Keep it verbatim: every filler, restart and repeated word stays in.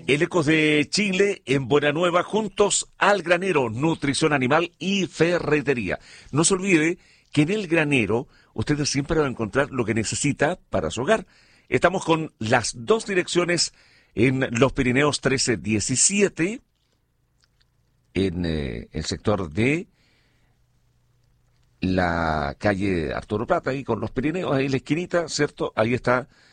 El Ecos de Chile en Buena Nueva, juntos al granero, nutrición animal y ferretería. No se olvide que en el granero usted siempre va a encontrar lo que necesita para su hogar. Estamos con las dos direcciones en los Pirineos trece diecisiete, en eh, el sector de la calle Arturo Prat, ahí con los Pirineos, ahí en la esquinita, ¿cierto? Ahí está